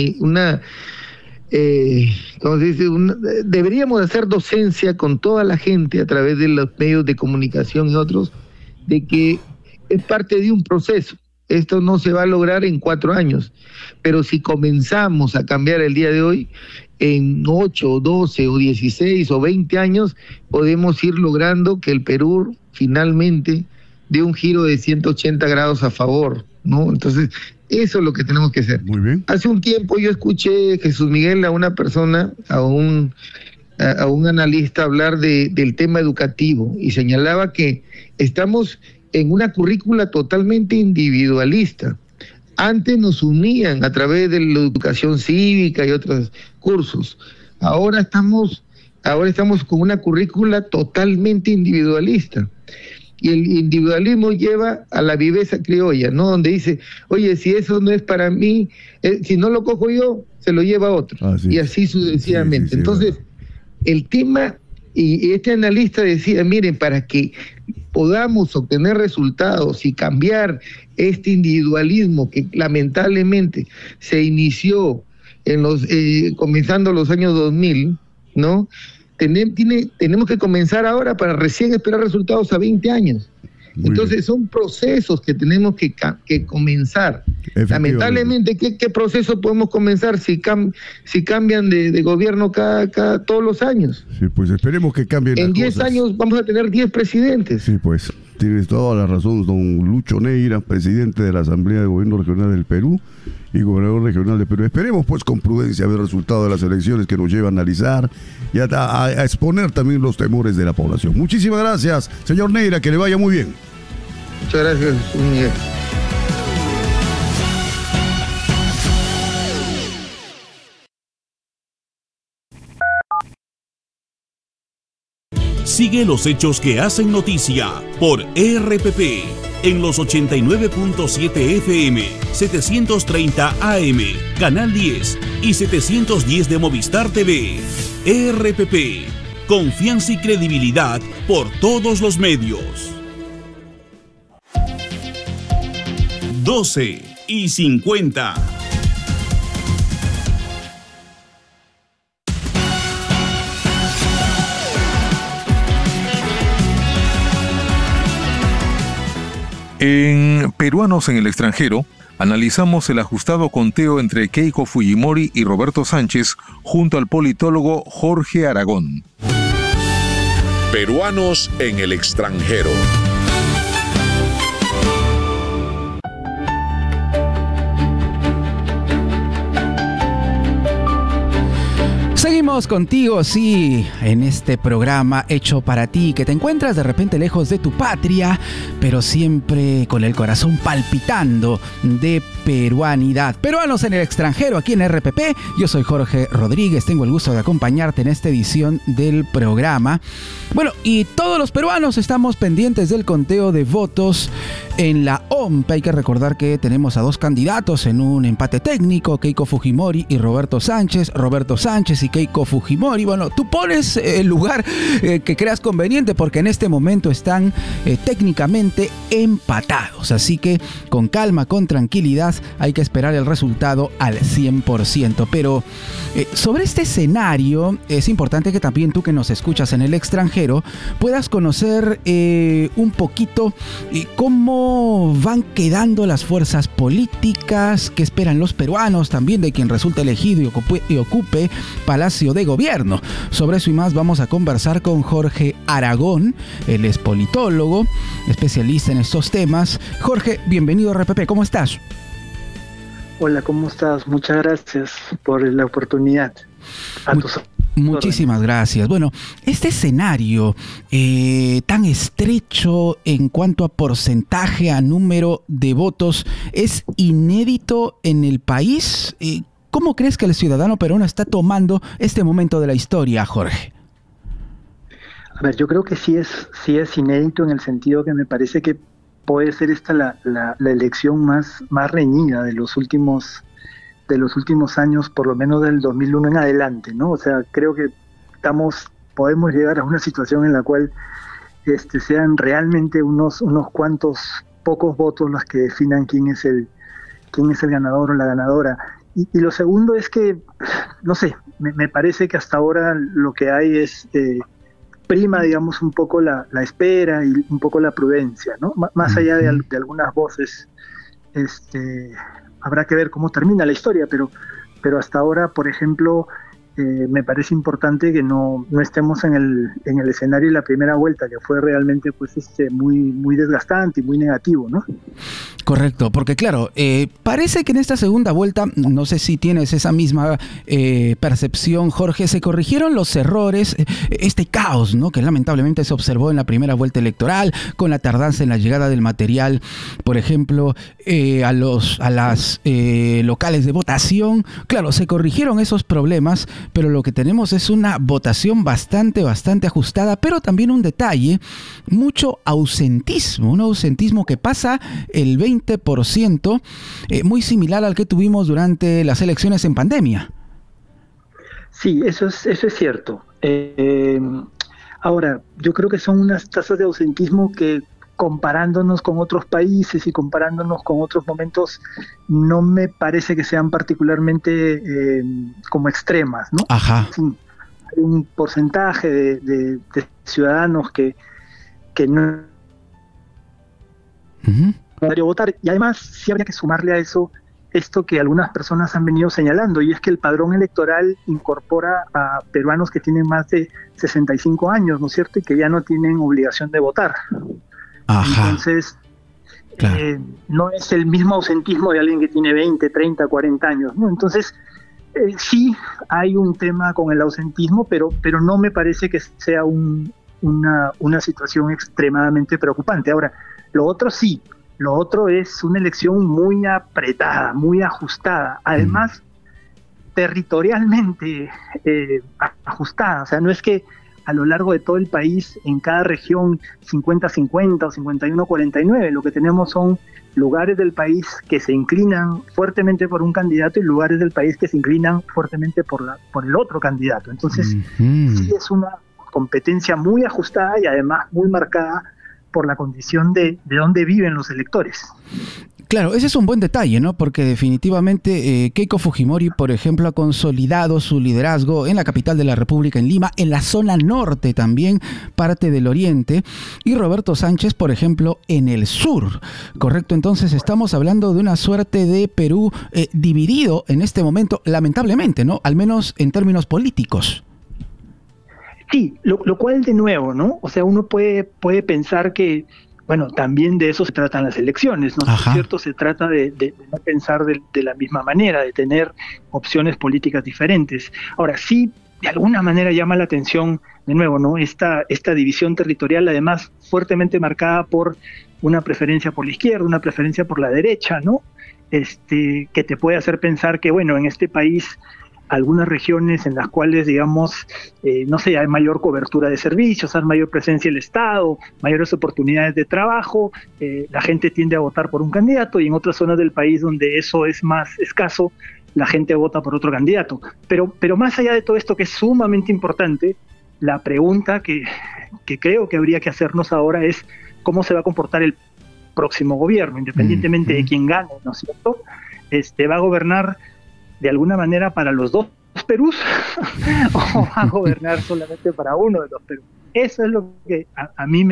deberíamos hacer docencia con toda la gente a través de los medios de comunicación y otros, de que es parte de un proceso. Esto no se va a lograr en 4 años, pero si comenzamos a cambiar el día de hoy, en 8, 12 o 16 o 20 años, podemos ir logrando que el Perú finalmente dé un giro de 180 grados a favor, ¿no? Entonces, eso es lo que tenemos que hacer. Muy bien. Hace un tiempo yo escuché, Jesús Miguel, a una persona, a un analista hablar del tema educativo, y señalaba que estamos en una currícula totalmente individualista. Antes nos unían a través de la educación cívica y otros cursos. Ahora estamos con una currícula totalmente individualista. Y el individualismo lleva a la viveza criolla, ¿no? Donde dice, oye, si eso no es para mí, si no lo cojo yo, se lo lleva otro. Y así sucesivamente. Sí, entonces, el tema, y este analista decía, miren, para que podamos obtener resultados y cambiar este individualismo que lamentablemente se inició comenzando los años 2000, ¿no? Tenemos que comenzar ahora para recién esperar resultados a 20 años. Entonces son procesos que tenemos que comenzar. Lamentablemente, ¿qué proceso podemos comenzar si cambian de gobierno todos los años? Sí, pues esperemos que cambien las En 10 cosas. años vamos a tener 10 presidentes. Sí, pues tienes toda la razón, don Lucho Neira, presidente de la Asamblea de Gobierno Regional del Perú y gobernador regional del Perú. Esperemos pues con prudencia ver el resultado de las elecciones que nos lleva a analizar y a exponer también los temores de la población. Muchísimas gracias, señor Neira, que le vaya muy bien. Muchas gracias, Miguel. Sigue los hechos que hacen noticia por RPP en los 89.7 FM, 730 AM, Canal 10 y 710 de Movistar TV. RPP, confianza y credibilidad por todos los medios. 12:50. En Peruanos en el extranjero, analizamos el ajustado conteo entre Keiko Fujimori y Roberto Sánchez junto al politólogo Jorge Aragón. Peruanos en el extranjero. Seguimos contigo, sí, en este programa hecho para ti, que te encuentras de repente lejos de tu patria, pero siempre con el corazón palpitando de peruanidad. Peruanos en el extranjero, aquí en RPP. Yo soy Jorge Rodríguez, tengo el gusto de acompañarte en esta edición del programa. Bueno, y todos los peruanos estamos pendientes del conteo de votos en la OMP. Hay que recordar que tenemos a dos candidatos en un empate técnico, Keiko Fujimori y Roberto Sánchez. Roberto Sánchez y Keiko Fujimori. Bueno, tú pones el lugar que creas conveniente, porque en este momento están técnicamente empatados. Así que con calma, con tranquilidad, hay que esperar el resultado al 100%. Pero sobre este escenario es importante que también tú que nos escuchas en el extranjero puedas conocer un poquito cómo van quedando las fuerzas políticas, qué esperan los peruanos también de quien resulte elegido y ocupe Palacio de Gobierno. Sobre eso y más vamos a conversar con Jorge Aragón. Él es politólogo, especialista en estos temas. Jorge, bienvenido a RPP, ¿cómo estás? Hola, ¿cómo estás? Muchas gracias por la oportunidad. Muchísimas gracias. Bueno, este escenario tan estrecho en cuanto a porcentaje, a número de votos, es inédito en el país. ¿Cómo crees que el ciudadano peruano está tomando este momento de la historia, Jorge? A ver, yo creo que sí es inédito en el sentido que me parece que puede ser esta la elección más reñida de los últimos años, por lo menos del 2001 en adelante, ¿no? O sea, creo que podemos llegar a una situación en la cual sean realmente unos cuantos pocos votos los que definan quién es el ganador o la ganadora. Y lo segundo es que, no sé, me parece que hasta ahora lo que hay es prima, digamos, un poco la espera y un poco la prudencia, ¿no? Más allá de algunas voces, habrá que ver cómo termina la historia, pero hasta ahora, por ejemplo, me parece importante que no estemos en el escenario de la primera vuelta, que fue realmente pues muy desgastante y muy negativo, ¿no? Correcto, porque claro, parece que en esta segunda vuelta, no sé si tienes esa misma percepción, Jorge, se corrigieron los errores, este caos, ¿no?, que lamentablemente se observó en la primera vuelta electoral, con la tardanza en la llegada del material, por ejemplo, a las locales de votación. Claro, se corrigieron esos problemas, pero lo que tenemos es una votación bastante ajustada, pero también un detalle, mucho ausentismo, un ausentismo que pasa el 20%, muy similar al que tuvimos durante las elecciones en pandemia. Sí, eso es cierto. Ahora, yo creo que son unas tasas de ausentismo que, comparándonos con otros países y comparándonos con otros momentos, no me parece que sean particularmente como extremas, ¿no? Ajá. Sí, hay un porcentaje de ciudadanos que no votar. Y además sí habría que sumarle a eso esto que algunas personas han venido señalando, y es que el padrón electoral incorpora a peruanos que tienen más de 65 años, ¿no es cierto?, y que ya no tienen obligación de votar. Ajá. Entonces, no es el mismo ausentismo de alguien que tiene 20, 30, 40 años, ¿no? Entonces, sí hay un tema con el ausentismo, pero no me parece que sea una situación extremadamente preocupante. Ahora, lo otro sí. Lo otro es una elección muy apretada, muy ajustada, además territorialmente ajustada. O sea, no es que a lo largo de todo el país, en cada región 50-50 o 51-49, lo que tenemos son lugares del país que se inclinan fuertemente por un candidato y lugares del país que se inclinan fuertemente por el otro candidato. Entonces, sí es una competencia muy ajustada y además muy marcada por la condición de dónde viven los electores. Claro, ese es un buen detalle, ¿no? Porque definitivamente Keiko Fujimori, por ejemplo, ha consolidado su liderazgo en la capital de la República, en Lima, en la zona norte también, parte del oriente, y Roberto Sánchez, por ejemplo, en el sur, ¿correcto? Entonces estamos hablando de una suerte de Perú dividido en este momento, lamentablemente, ¿no? Al menos en términos políticos. Sí, lo cual de nuevo, ¿no? O sea, uno puede pensar que, bueno, también de eso se tratan las elecciones, ¿no? Ajá. Es cierto, se trata de no pensar de la misma manera, de tener opciones políticas diferentes. Ahora, sí, de alguna manera llama la atención, de nuevo, ¿no? Esta división territorial, además, fuertemente marcada por una preferencia por la izquierda, una preferencia por la derecha, ¿no? Que te puede hacer pensar que, bueno, en este país algunas regiones en las cuales, digamos, no sé, hay mayor cobertura de servicios, hay mayor presencia del Estado, mayores oportunidades de trabajo, la gente tiende a votar por un candidato, y en otras zonas del país donde eso es más escaso, la gente vota por otro candidato. Pero más allá de todo esto, que es sumamente importante, la pregunta que creo que habría que hacernos ahora es cómo se va a comportar el próximo gobierno, independientemente de quién gane, ¿no es cierto? ¿Va a gobernar de alguna manera para los dos Perús o va a gobernar solamente para uno de los Perú? Eso es lo que a mí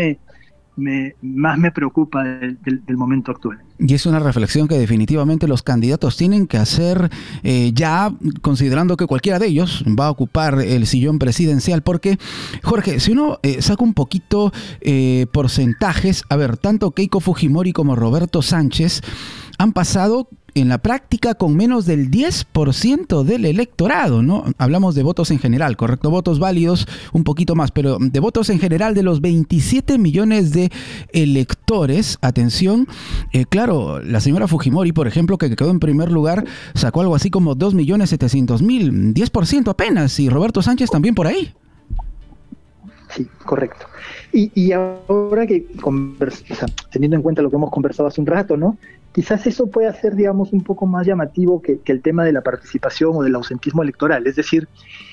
más me preocupa del momento actual. Y es una reflexión que definitivamente los candidatos tienen que hacer, ya considerando que cualquiera de ellos va a ocupar el sillón presidencial, porque, Jorge, si uno saca un poquito porcentajes, a ver, tanto Keiko Fujimori como Roberto Sánchez han pasado en la práctica con menos del 10% del electorado, ¿no? Hablamos de votos en general, ¿correcto? Votos válidos un poquito más, pero de votos en general de los 27 millones de electores, atención, claro, la señora Fujimori, por ejemplo, que quedó en primer lugar, sacó algo así como 2.700.000, 10% apenas, y Roberto Sánchez también por ahí. Sí, correcto. Y ahora que, teniendo en cuenta lo que hemos conversado hace un rato, ¿no? Quizás eso pueda ser, digamos, un poco más llamativo que el tema de la participación o del ausentismo electoral. Es decir,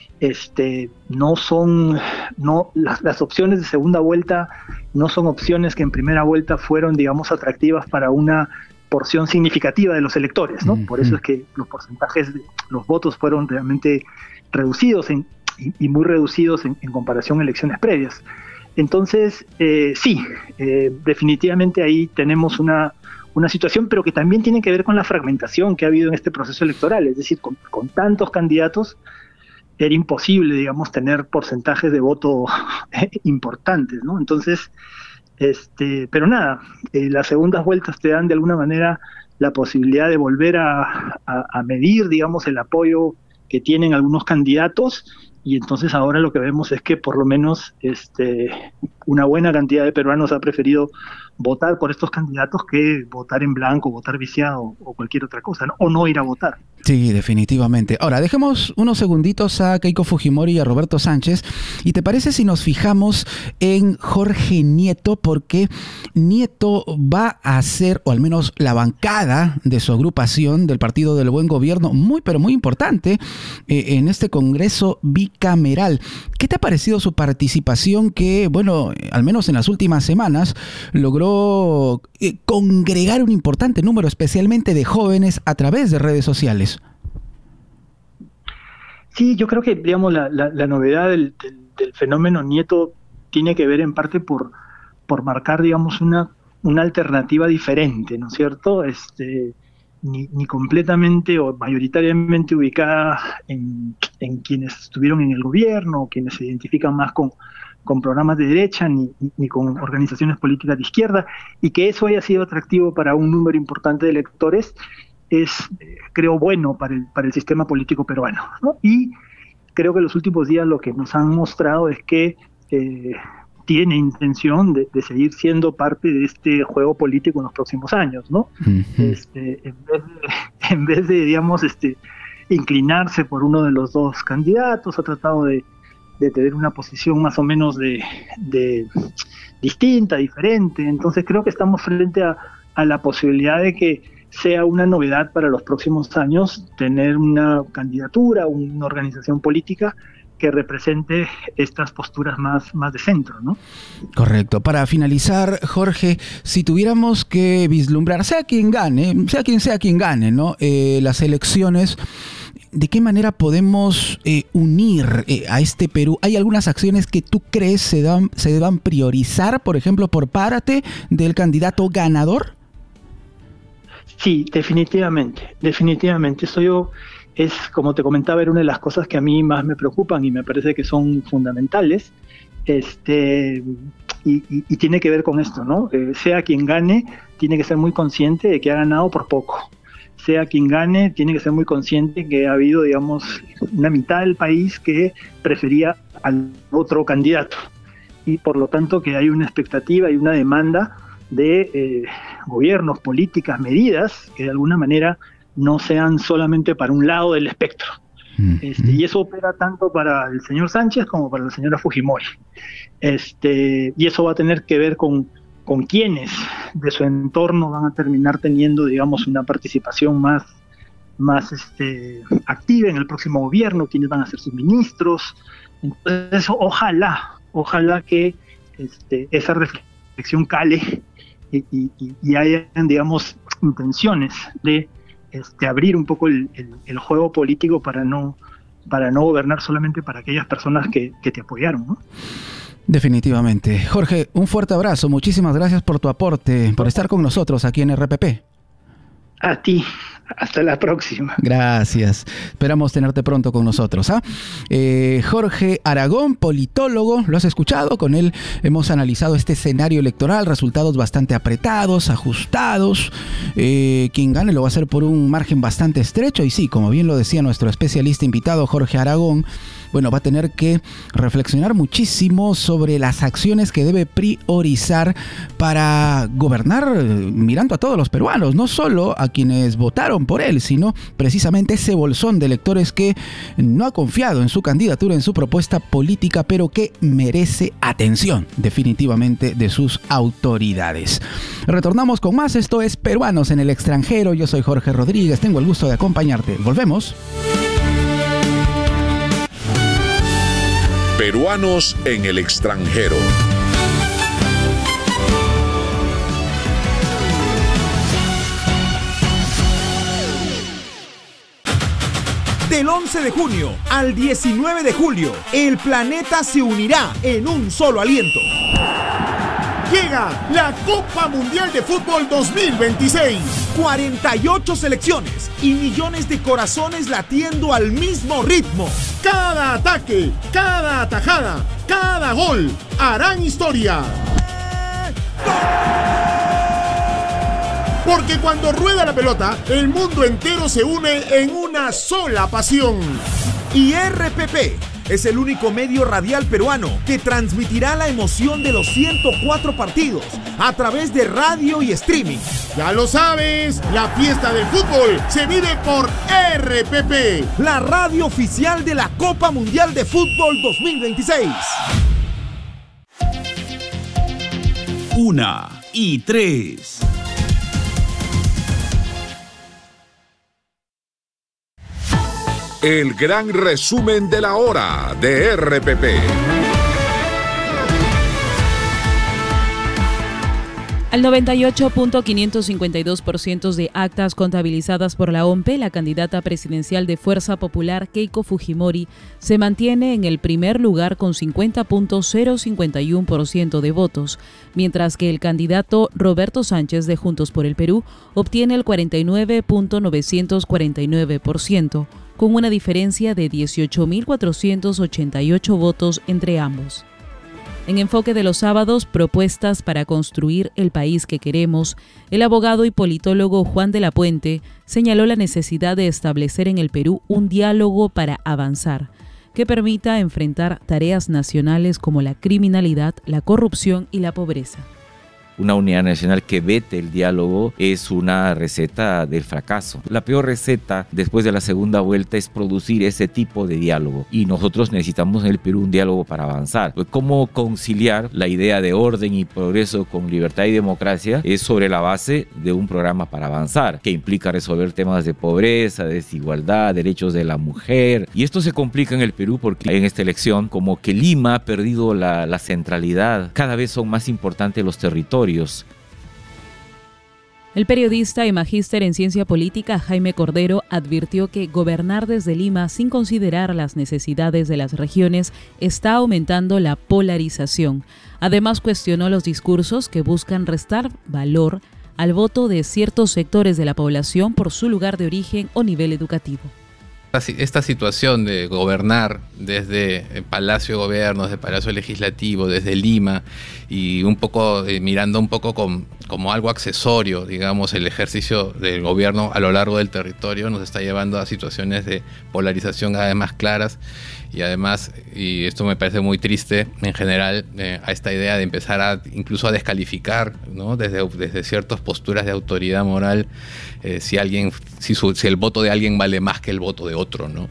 las opciones de segunda vuelta no son opciones que en primera vuelta fueron, digamos, atractivas para una porción significativa de los electores, ¿no? Por eso es que los porcentajes de los votos fueron realmente reducidos y muy reducidos en comparación a elecciones previas. Entonces, sí, definitivamente ahí tenemos una situación, pero que también tiene que ver con la fragmentación que ha habido en este proceso electoral. Es decir, con tantos candidatos era imposible, digamos, tener porcentajes de voto importantes, ¿no? Entonces, pero nada, las segundas vueltas te dan de alguna manera la posibilidad de volver a medir, digamos, el apoyo que tienen algunos candidatos, y entonces ahora lo que vemos es que por lo menos una buena cantidad de peruanos ha preferido votar por estos candidatos que votar en blanco, votar viciado o cualquier otra cosa, ¿no? O no ir a votar. Sí, definitivamente. Ahora, dejemos unos segunditos a Keiko Fujimori y a Roberto Sánchez. ¿Y te parece si nos fijamos en Jorge Nieto? Porque Nieto va a ser, o al menos la bancada de su agrupación del Partido del Buen Gobierno, muy pero muy importante en este Congreso bicameral. ¿Qué te ha parecido su participación que, bueno, al menos en las últimas semanas, logró congregar un importante número, especialmente de jóvenes, a través de redes sociales? Sí, yo creo que, digamos, la novedad del fenómeno Nieto tiene que ver en parte por marcar, digamos, una una alternativa diferente, ¿no es cierto? Ni completamente o mayoritariamente ubicada en quienes estuvieron en el gobierno, o quienes se identifican más con programas de derecha, ni con organizaciones políticas de izquierda, y que eso haya sido atractivo para un número importante de electores es, creo, bueno para el sistema político peruano, ¿no? Y creo que los últimos días lo que nos han mostrado es que tiene intención de seguir siendo parte de este juego político en los próximos años, ¿no? Uh-huh. En vez de, digamos, inclinarse por uno de los dos candidatos, ha tratado de tener una posición más o menos de distinta, diferente. Entonces creo que estamos frente a la posibilidad de que sea una novedad para los próximos años tener una candidatura, una organización política que represente estas posturas más de centro, ¿no? Correcto. Para finalizar, Jorge, si tuviéramos que vislumbrar, sea quien gane, ¿no? Las elecciones, ¿de qué manera podemos unir a este Perú? ¿Hay algunas acciones que tú crees se deban priorizar, por ejemplo, por parte del candidato ganador? Sí, definitivamente. Eso es, como te comentaba, era una de las cosas que a mí más me preocupan y me parece que son fundamentales. Y tiene que ver con esto, ¿no? Sea quien gane, tiene que ser muy consciente de que ha ganado por poco. Sea quien gane, tiene que ser muy consciente que ha habido, digamos, una mitad del país que prefería al otro candidato. Y por lo tanto que hay una expectativa y una demanda de gobiernos, políticas, medidas que de alguna manera no sean solamente para un lado del espectro. Y eso opera tanto para el señor Sánchez como para la señora Fujimori. Y eso va a tener que ver con quienes de su entorno van a terminar teniendo, digamos, una participación más activa en el próximo gobierno, quienes van a ser sus ministros. Entonces, ojalá que esa reflexión cale y hayan, digamos, intenciones de abrir un poco el juego político para no gobernar solamente para aquellas personas que te apoyaron, ¿no? Definitivamente. Jorge, un fuerte abrazo. Muchísimas gracias por tu aporte, por estar con nosotros aquí en RPP. A ti. Hasta la próxima. Gracias. Esperamos tenerte pronto con nosotros. Jorge Aragón, politólogo, lo has escuchado, con él hemos analizado este escenario electoral, resultados bastante apretados, ajustados. Quien gane lo va a hacer por un margen bastante estrecho y sí, como bien lo decía nuestro especialista invitado Jorge Aragón, bueno, va a tener que reflexionar muchísimo sobre las acciones que debe priorizar para gobernar mirando a todos los peruanos, no solo a quienes votaron por él, sino precisamente ese bolsón de electores que no ha confiado en su candidatura, en su propuesta política, pero que merece atención definitivamente de sus autoridades. Retornamos con más. Esto es Peruanos en el Extranjero. Yo soy Jorge Rodríguez, tengo el gusto de acompañarte. Volvemos. Peruanos en el extranjero. Del 11 de junio al 19 de julio, el planeta se unirá en un solo aliento. Llega la Copa Mundial de Fútbol 2026. 48 selecciones y millones de corazones latiendo al mismo ritmo. Cada ataque, cada atajada, cada gol harán historia. Porque cuando rueda la pelota, el mundo entero se une en una sola pasión. Y RPP es el único medio radial peruano que transmitirá la emoción de los 104 partidos a través de radio y streaming. Ya lo sabes, la fiesta del fútbol se vive por RPP, la radio oficial de la Copa Mundial de Fútbol 2026. 1:03. El gran resumen de la hora de RPP. Al 98.552% de actas contabilizadas por la OMPE, la candidata presidencial de Fuerza Popular, Keiko Fujimori, se mantiene en el primer lugar con 50.051% de votos, mientras que el candidato Roberto Sánchez de Juntos por el Perú obtiene el 49.949%, con una diferencia de 18.488 votos entre ambos. En Enfoque de los Sábados, propuestas para construir el país que queremos, el abogado y politólogo Juan de la Puente señaló la necesidad de establecer en el Perú un diálogo para avanzar, que permita enfrentar tareas nacionales como la criminalidad, la corrupción y la pobreza. Una unidad nacional que vete el diálogo es una receta del fracaso. La peor receta después de la segunda vuelta es producir ese tipo de diálogo. Y nosotros necesitamos en el Perú un diálogo para avanzar. ¿Cómo conciliar la idea de orden y progreso con libertad y democracia? Es sobre la base de un programa para avanzar, que implica resolver temas de pobreza, desigualdad, derechos de la mujer. Y esto se complica en el Perú porque en esta elección, como que Lima ha perdido la centralidad. Cada vez son más importantes los territorios. El periodista y magíster en ciencia política Jaime Cordero advirtió que gobernar desde Lima sin considerar las necesidades de las regiones está aumentando la polarización. Además, cuestionó los discursos que buscan restar valor al voto de ciertos sectores de la población por su lugar de origen o nivel educativo. Esta situación de gobernar desde el Palacio de Gobierno, desde el Palacio Legislativo, desde Lima y un poco mirando un poco como algo accesorio, digamos, el ejercicio del gobierno a lo largo del territorio nos está llevando a situaciones de polarización cada vez más claras y además, y esto me parece muy triste en general, a esta idea de empezar incluso a descalificar, ¿no? desde ciertas posturas de autoridad moral si el voto de alguien vale más que el voto de otro, ¿no?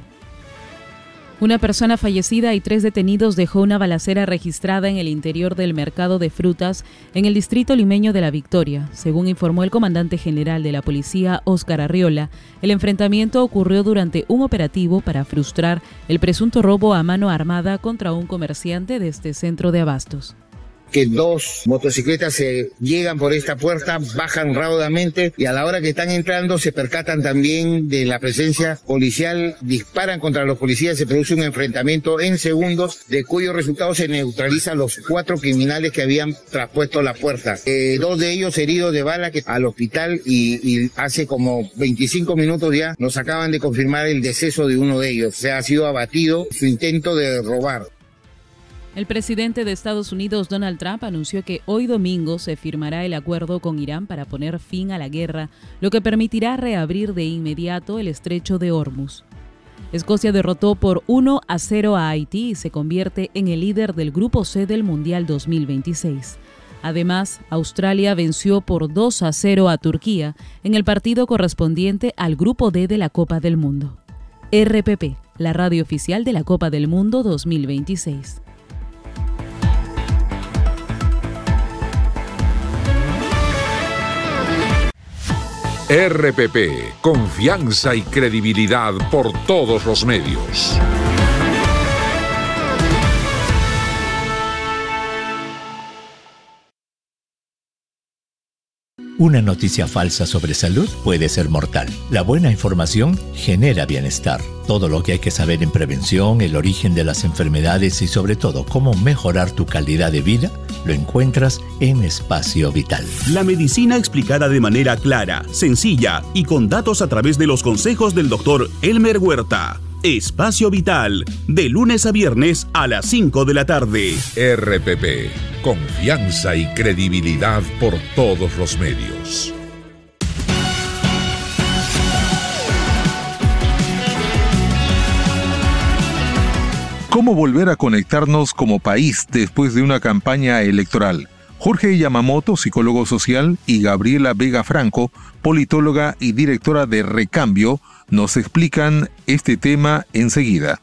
Una persona fallecida y 3 detenidos dejó una balacera registrada en el interior del mercado de frutas en el distrito limeño de La Victoria. Según informó el comandante general de la policía, Óscar Arriola, el enfrentamiento ocurrió durante un operativo para frustrar el presunto robo a mano armada contra un comerciante de este centro de abastos. Que 2 motocicletas se llegan por esta puerta, bajan raudamente y a la hora que están entrando se percatan también de la presencia policial, disparan contra los policías, se produce un enfrentamiento en segundos, de cuyo resultado se neutralizan los 4 criminales que habían traspuesto la puerta. 2 de ellos heridos de bala al hospital y hace como 25 minutos ya nos acaban de confirmar el deceso de uno de ellos, o sea, ha sido abatido su intento de robar. El presidente de Estados Unidos, Donald Trump, anunció que hoy domingo se firmará el acuerdo con Irán para poner fin a la guerra, lo que permitirá reabrir de inmediato el estrecho de Hormuz. Escocia derrotó por 1-0 a Haití y se convierte en el líder del Grupo C del Mundial 2026. Además, Australia venció por 2-0 a Turquía en el partido correspondiente al Grupo D de la Copa del Mundo. RPP, la radio oficial de la Copa del Mundo 2026. RPP, confianza y credibilidad por todos los medios. Una noticia falsa sobre salud puede ser mortal. La buena información genera bienestar. Todo lo que hay que saber en prevención, el origen de las enfermedades y sobre todo cómo mejorar tu calidad de vida, lo encuentras en Espacio Vital. La medicina explicada de manera clara, sencilla y con datos a través de los consejos del doctor Elmer Huerta. Espacio Vital, de lunes a viernes a las 5 de la tarde. RPP, confianza y credibilidad por todos los medios. ¿Cómo volver a conectarnos como país después de una campaña electoral? Jorge Yamamoto, psicólogo social, y Gabriela Vega Franco, politóloga y directora de Recambio, nos explican este tema enseguida.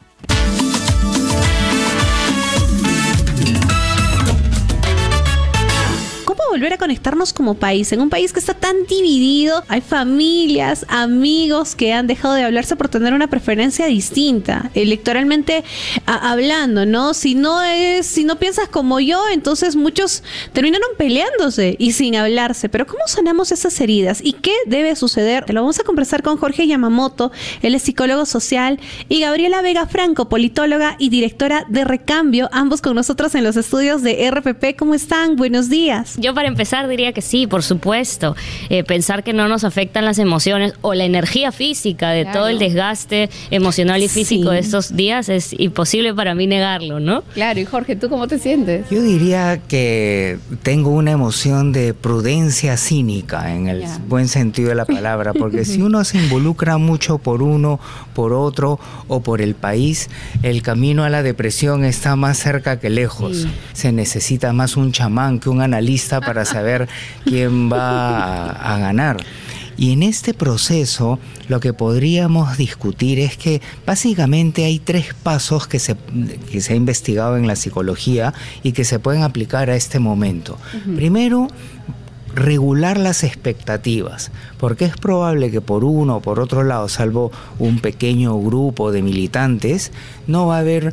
¿Cómo volver volver a conectarnos como país, en un país que está tan dividido. Hay familias, amigos que han dejado de hablarse por tener una preferencia distinta, electoralmente hablando, ¿no? Si no piensas como yo, entonces muchos terminaron peleándose y sin hablarse. Pero ¿cómo sanamos esas heridas? ¿Y qué debe suceder? Lo vamos a conversar con Jorge Yamamoto, él es psicólogo social, y Gabriela Vega Franco, politóloga y directora de Recambio, ambos con nosotros en los estudios de RPP. ¿Cómo están? Buenos días. Yo para empezar diría que sí, por supuesto. Pensar que no nos afectan las emociones o la energía física de todo el desgaste emocional y físico de estos días es imposible para mí negarlo, ¿no? Claro, y Jorge, ¿tú cómo te sientes? Yo diría que tengo una emoción de prudencia cínica en el buen sentido de la palabra, porque si uno se involucra mucho por uno, por otro o por el país, el camino a la depresión está más cerca que lejos. Sí. Se necesita más un chamán que un analista para saber quién va a ganar. Y en este proceso lo que podríamos discutir es que básicamente hay 3 pasos que se ha investigado en la psicología y que se pueden aplicar a este momento. Primero, regular las expectativas, porque es probable que por uno o por otro lado, salvo un pequeño grupo de militantes, no va a haber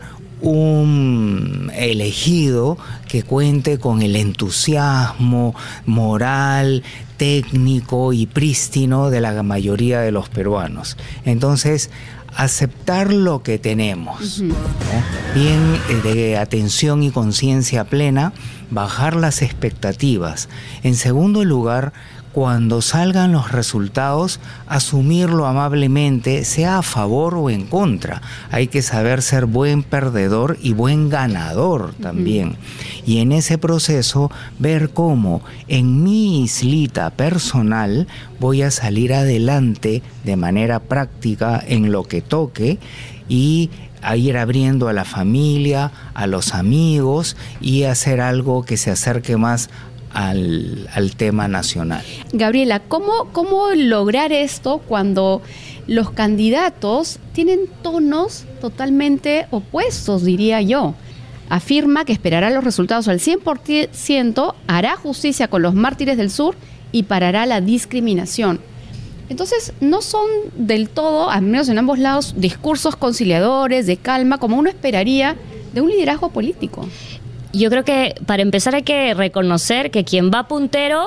un elegido que cuente con el entusiasmo moral, técnico y prístino de la mayoría de los peruanos. Entonces, aceptar lo que tenemos, ¿no? Bien de atención y conciencia plena, bajar las expectativas. En segundo lugar, cuando salgan los resultados, asumirlo amablemente, sea a favor o en contra. Hay que saber ser buen perdedor y buen ganador también. Y en ese proceso, ver cómo en mi islita personal voy a salir adelante de manera práctica en lo que toque y a ir abriendo a la familia, a los amigos y hacer algo que se acerque más al tema nacional. Gabriela, ¿cómo lograr esto cuando los candidatos tienen tonos totalmente opuestos, diría yo? Afirma que esperará los resultados al 100%, hará justicia con los mártires del sur y parará la discriminación. Entonces, no son del todo, al menos en ambos lados, discursos conciliadores, de calma, como uno esperaría de un liderazgo político. Yo creo que para empezar hay que reconocer que quien va puntero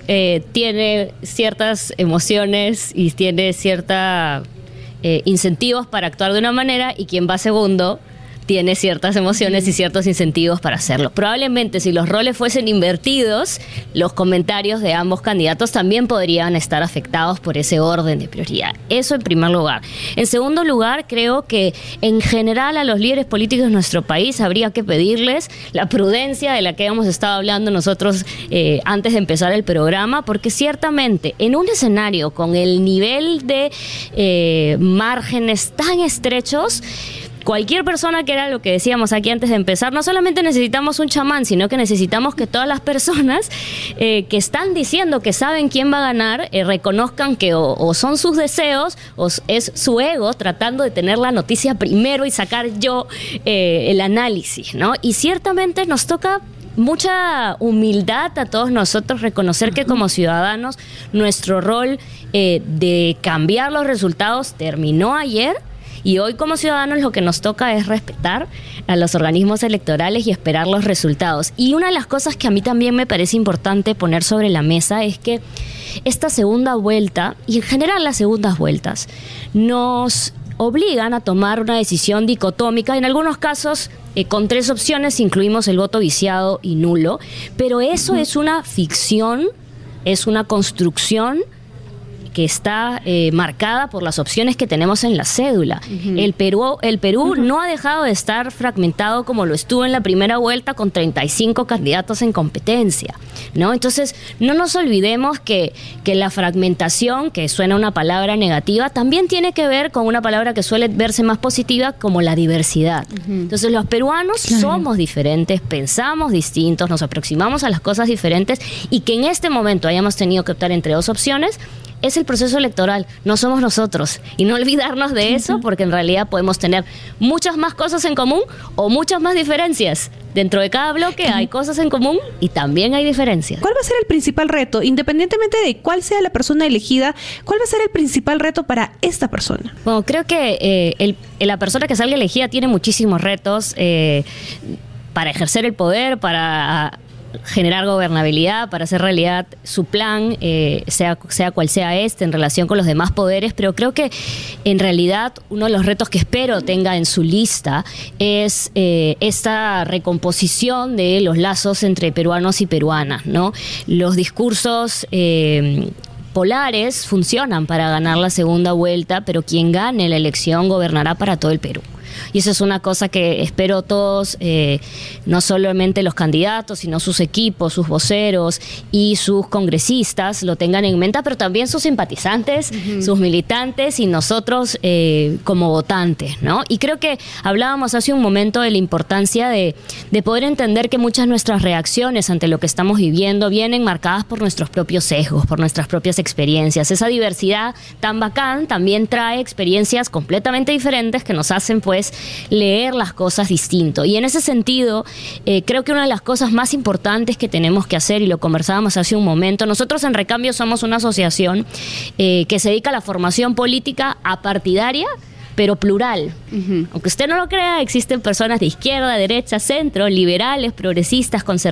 tiene ciertas emociones y tiene ciertos incentivos para actuar de una manera, y quien va segundo tiene ciertas emociones y ciertos incentivos para hacerlo. Probablemente si los roles fuesen invertidos, los comentarios de ambos candidatos también podrían estar afectados por ese orden de prioridad. Eso en primer lugar. En segundo lugar, creo que en general a los líderes políticos de nuestro país habría que pedirles la prudencia de la que hemos estado hablando nosotros antes de empezar el programa, porque ciertamente en un escenario con el nivel de márgenes tan estrechos, cualquier persona, que era lo que decíamos aquí antes de empezar, no solamente necesitamos un chamán, sino que necesitamos que todas las personas que están diciendo que saben quién va a ganar, reconozcan que o son sus deseos o es su ego tratando de tener la noticia primero y sacar yo el análisis, ¿no? Y ciertamente nos toca mucha humildad a todos nosotros reconocer que como ciudadanos nuestro rol de cambiar los resultados terminó ayer. Y hoy como ciudadanos lo que nos toca es respetar a los organismos electorales y esperar los resultados. Y una de las cosas que a mí también me parece importante poner sobre la mesa es que esta segunda vuelta, y en general las segundas vueltas, nos obligan a tomar una decisión dicotómica, en algunos casos con 3 opciones, incluimos el voto viciado y nulo, pero eso es una ficción, es una construcción que está marcada por las opciones que tenemos en la cédula. El Perú no ha dejado de estar fragmentado como lo estuvo en la primera vuelta, con 35 candidatos en competencia, ¿no? Entonces, no nos olvidemos que la fragmentación, que suena una palabra negativa, también tiene que ver con una palabra que suele verse más positiva, como la diversidad. Entonces, los peruanos somos diferentes, pensamos distintos, nos aproximamos a las cosas diferentes, y que en este momento hayamos tenido que optar entre 2 opciones es el proceso electoral, no somos nosotros. Y no olvidarnos de eso, porque en realidad podemos tener muchas más cosas en común o muchas más diferencias. Dentro de cada bloque hay cosas en común y también hay diferencias. ¿Cuál va a ser el principal reto? Independientemente de cuál sea la persona elegida, ¿cuál va a ser el principal reto para esta persona? Bueno, creo que la persona que salga elegida tiene muchísimos retos para ejercer el poder, para generar gobernabilidad, para hacer realidad su plan, sea cual sea en relación con los demás poderes, pero creo que en realidad uno de los retos que espero tenga en su lista es esta recomposición de los lazos entre peruanos y peruanas, ¿no? Los discursos polares funcionan para ganar la segunda vuelta, pero quien gane la elección gobernará para todo el Perú. Y eso es una cosa que espero todos, no solamente los candidatos, sino sus equipos, sus voceros y sus congresistas lo tengan en mente, pero también sus simpatizantes, sus militantes y nosotros como votantes, ¿no? Y creo que hablábamos hace un momento de la importancia de poder entender que muchas de nuestras reacciones ante lo que estamos viviendo vienen marcadas por nuestros propios sesgos, por nuestras propias experiencias. Esa diversidad tan bacán también trae experiencias completamente diferentes que nos hacen, pues, leer las cosas distinto. Y en ese sentido, creo que una de las cosas más importantes que tenemos que hacer, y lo conversábamos hace un momento, nosotros en Recambio somos una asociación que se dedica a la formación política apartidaria, pero plural. Aunque usted no lo crea, existen personas de izquierda, derecha, centro, liberales, progresistas, conservadores,